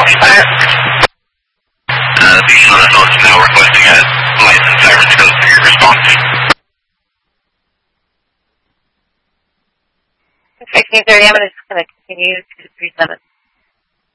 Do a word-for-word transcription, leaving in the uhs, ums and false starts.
Fire. Uh, the Sonata is now requesting a license sirens code for your response. sixteen thirty, I'm just going to continue to three seven.